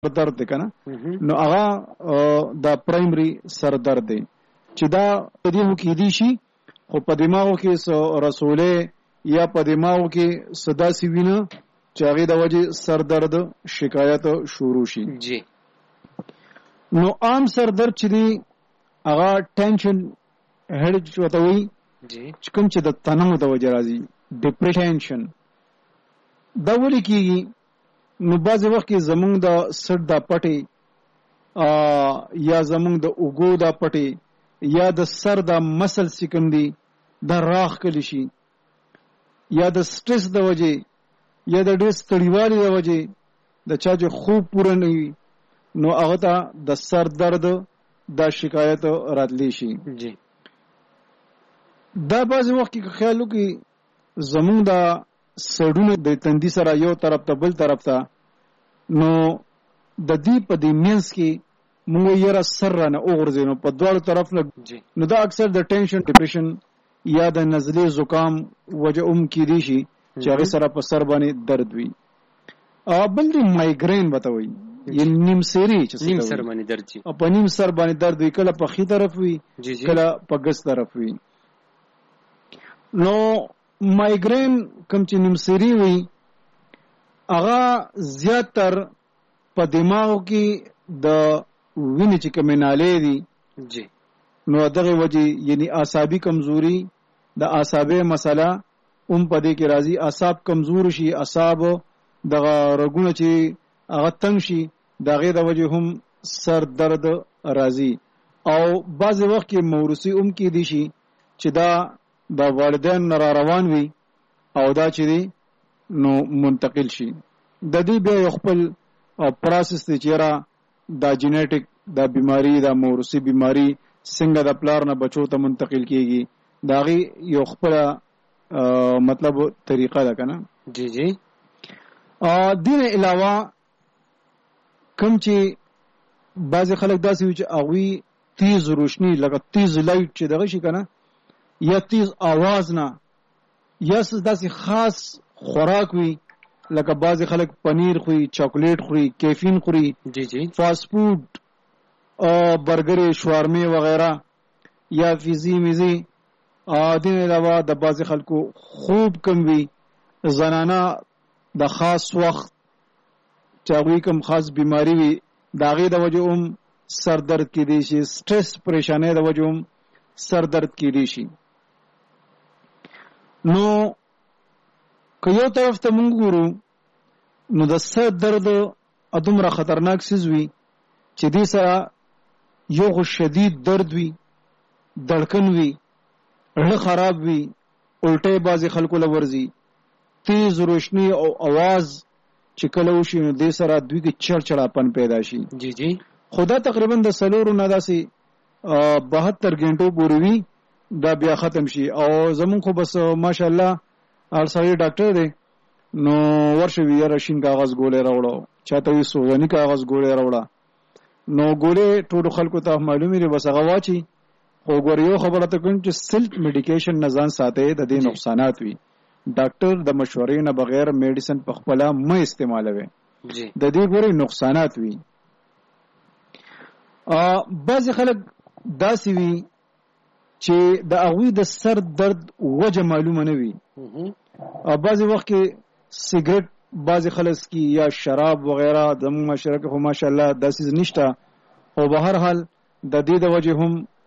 درد دی کنه نو هغه دا پرایمري سر درد دی چې دا په دې کې دي شي خو په دماغو کې رسوله یا په دماغو کې صدا سی وینه چې هغه د وجه سر درد شکایت شروع شي جی نو عام سر درد چې دی هغه ټینشن هډ چوته وي جی چې کوم چې د تنوع د وجه راځي ډیپریشن دا ولې کېږي نو بعضې وخت کې زمونږ د سر دا پټې یا زمونږ د اوږو دا پټې یا د سر دا مسل چې کوم دي دا راخ کلی شي یا د سټرس د وجې یا د ډېر ستړیوالي د وجې د چا چې خوب پوره نه وي نو هغه ته د سر درد دا شکایت راتلی شي جی دا بعضې وخت کې خیال وکړي زمونږ دا سړونه د تندي سره یو طرف ته بل طرف ته نو د دې په دې مینس کې موږ یې سر رانه وغورځي نو په دواړو طرف نه نو دا اکثر د ټینشن ډیپریشن یا د نزلې زکام وجه کېدی شي چې هغې سره په سر باندې درد وي بل دی مایګرین به ته وایي یعنې نیم سیري چې نیم سر باندې درد وي په نیم سر باندې درد وي کله په ښي طرف وي کله په ګس طرف وي نو مایګرین کوم چې نیم سیري وي هغه زیاتر په دماغو کې د وینې چې کومې نالې دي جی نو دغه وجې یعنی اعصابي کمزوري د اعصابي مسله په دې کې راځي اعصاب کمزور شي اعصاب دغه رګونه چې هغه تنګ شي د هغې د وجې هم سر درد راځي او بعضې وخت کې موروثي کېدی شي چې دا د والدین نه را روان وي او دا چې دی نو منتقل شي د دې بیا یو خپل پروسس دی چې دا جینیټک دا بیماری دا موروثي بیماری څنګه د پلار نه بچو ته منتقل کیږي دا غي یو خپل مطلب طریقه ده کنه جی جی دین علاوه کوم چې بعض خلک داسې وي چې هغوی تیز روشنی لکه تیز لایټ چې دغه شي کنه یا تیز آواز نه یا داسې خاص خوراک وي لکه بعض خلک پنیر خوري چاکلیټ خوري کیفین خوري جی جی فاسٹ فوډ برګر شوارمه وغیرہ یا فیزی میزی دین علاوه د بعض خلکو خوب کم وي زنانه د خاص وخت چاوي کم خاص بیماری وي داغه د وجه سر درد کېدی شي سټرس پریشانه د وجه سر درد کېدی شي نو که یو طرف ته مونږ ګورو نو د سر درد ادومره خطرناک سیز وي چې دې سره یو خو شدید درد وي دړکن وي زړه خراب وي الټه بعضې خلکو له ورځي تیز روشنی او आवाज چې کله وشي نو دې سره دوی کې چړچړاپن پیدا شي جی جی خدا تقریبا د سلورو نه داسې 72 غنټو پورې وي دا بیا ختم شي او زمون خو بس ماشاءالله ارسایي ډاکټر دی نو ورشه وی راشین کاغذ ګولې راوړو چاته وی سوزنی کاغذ ګولې راوړه نو ګولې ټول خلکو ته معلومي دی بس هغه واچي خو ګوریو خبره ته کوم چې سلف میډیکیشن نه ځان ساتي د دې نقصانات وي ډاکټر د مشورې نه بغیر میډیسن په خپل مې استعمالوي جی د دې ګوري نقصانات وي بعض خلک داسې وي چې د هغوی د سر درد وجه معلومه نه وي بعضې وخت کې سیګریټ بعضې خلک کی یا شراب وغیرہ زموږ معاشره کې خو ماشاءالله داسې نشته خو به هر حال د دې د وجې هم